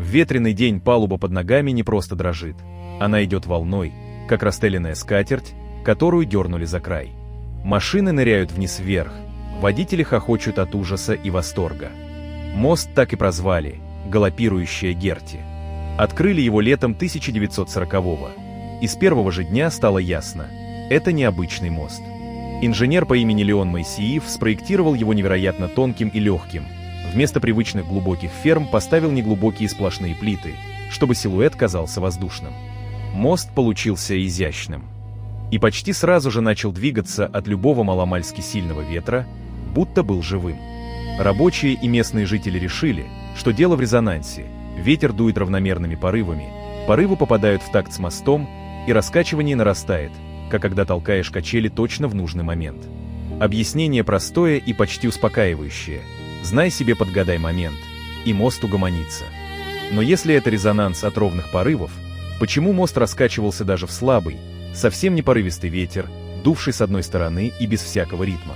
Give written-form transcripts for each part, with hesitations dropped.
ветреный день палуба под ногами не просто дрожит. Она идет волной, как расстеленная скатерть, которую дернули за край. Машины ныряют вниз-вверх, водители хохочут от ужаса и восторга. Мост так и прозвали «Галопирующая Герти». Открыли его летом 1940-го. И с первого же дня стало ясно – это необычный мост. Инженер по имени Леон Моисеев спроектировал его невероятно тонким и легким. Вместо привычных глубоких ферм поставил неглубокие сплошные плиты, чтобы силуэт казался воздушным. Мост получился изящным. И почти сразу же начал двигаться от любого маломальски сильного ветра, будто был живым. Рабочие и местные жители решили, что дело в резонансе. Ветер дует равномерными порывами, порывы попадают в такт с мостом, и раскачивание нарастает, как когда толкаешь качели точно в нужный момент. Объяснение простое и почти успокаивающее. Знай себе, подгадай момент, и мост угомонится. Но если это резонанс от ровных порывов, почему мост раскачивался даже в слабый, совсем не порывистый ветер, дувший с одной стороны и без всякого ритма?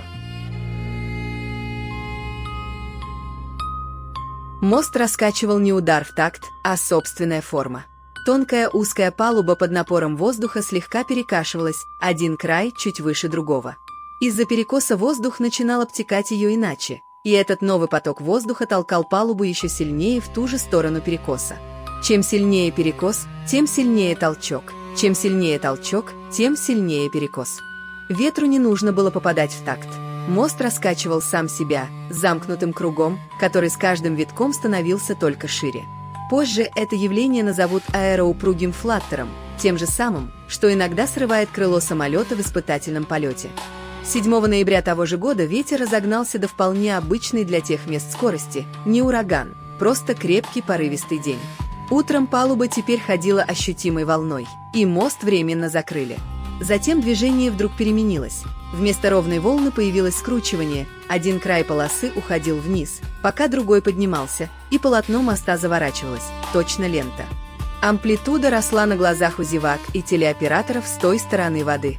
Мост раскачивал не удар в такт, а собственная форма. Тонкая узкая палуба под напором воздуха слегка перекашивалась, один край чуть выше другого. Из-за перекоса воздух начинал обтекать ее иначе, и этот новый поток воздуха толкал палубу еще сильнее в ту же сторону перекоса. Чем сильнее перекос, тем сильнее толчок. Чем сильнее толчок, тем сильнее перекос. Ветру не нужно было попадать в такт. Мост раскачивал сам себя, замкнутым кругом, который с каждым витком становился только шире. Позже это явление назовут аэроупругим флаттером, тем же самым, что иногда срывает крыло самолета в испытательном полете. 7 ноября того же года ветер разогнался до вполне обычной для тех мест скорости, не ураган, просто крепкий порывистый день. Утром палуба теперь ходила ощутимой волной, и мост временно закрыли. Затем движение вдруг переменилось. Вместо ровной волны появилось скручивание, один край полосы уходил вниз, пока другой поднимался, и полотно моста заворачивалось, точно лента. Амплитуда росла на глазах у зевак и телеоператоров с той стороны воды.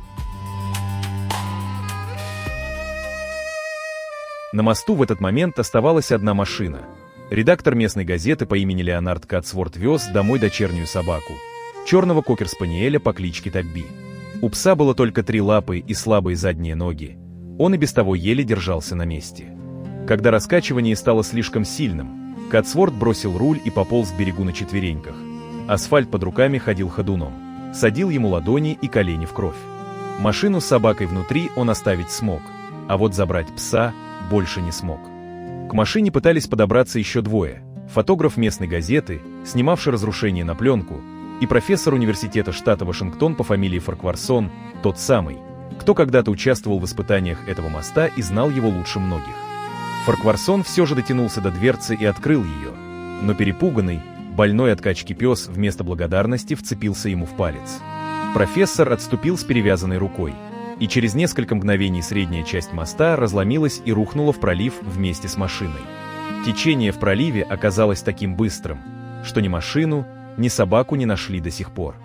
На мосту в этот момент оставалась одна машина. Редактор местной газеты по имени Леонард Катсворт вез домой дочернюю собаку, черного кокер-спаниеля по кличке Табби. У пса было только 3 лапы и слабые задние ноги. Он и без того еле держался на месте. Когда раскачивание стало слишком сильным, Катсворт бросил руль и пополз к берегу на четвереньках. Асфальт под руками ходил ходуном. Садил ему ладони и колени в кровь. Машину с собакой внутри он оставить смог, а вот забрать пса больше не смог. К машине пытались подобраться еще 2. Фотограф местной газеты, снимавший разрушение на пленку, и профессор университета штата Вашингтон по фамилии Фаркварсон, тот самый, кто когда-то участвовал в испытаниях этого моста и знал его лучше многих. Фаркварсон все же дотянулся до дверцы и открыл ее, но перепуганный, больной от качки пес вместо благодарности вцепился ему в палец. Профессор отступил с перевязанной рукой, и через несколько мгновений средняя часть моста разломилась и рухнула в пролив вместе с машиной. Течение в проливе оказалось таким быстрым, что ни машину, ни собаку не нашли до сих пор.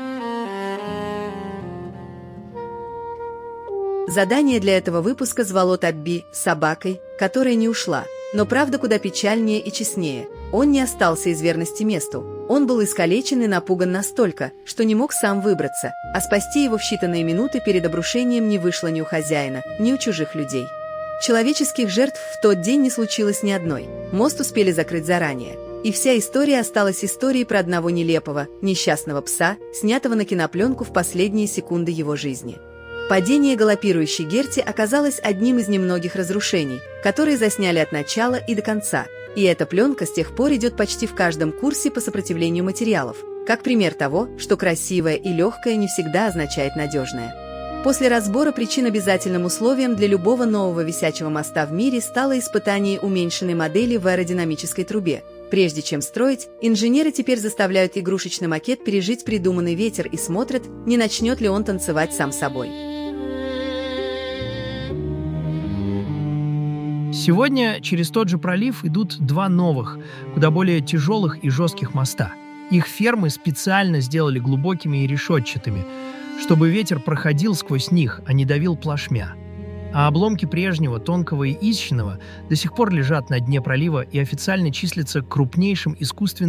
Задание для этого выпуска звало Табби собакой, которая не ушла, но правда куда печальнее и честнее. Он не остался из верности месту. Он был искалечен и напуган настолько, что не мог сам выбраться, а спасти его в считанные минуты перед обрушением не вышло ни у хозяина, ни у чужих людей. Человеческих жертв в тот день не случилось ни одной. Мост успели закрыть заранее. И вся история осталась историей про одного нелепого, несчастного пса, снятого на кинопленку в последние секунды его жизни. Падение галопирующей Герти оказалось одним из немногих разрушений, которые засняли от начала и до конца, и эта пленка с тех пор идет почти в каждом курсе по сопротивлению материалов, как пример того, что красивое и легкое не всегда означает надежное. После разбора причин обязательным условием для любого нового висячего моста в мире стало испытание уменьшенной модели в аэродинамической трубе. Прежде чем строить, инженеры теперь заставляют игрушечный макет пережить придуманный ветер и смотрят, не начнет ли он танцевать сам собой. Сегодня через тот же пролив идут 2 новых, куда более тяжелых и жестких моста. Их фермы специально сделали глубокими и решетчатыми, чтобы ветер проходил сквозь них, а не давил плашмя. А обломки прежнего, тонкого и изящного до сих пор лежат на дне пролива и официально числятся крупнейшим искусственным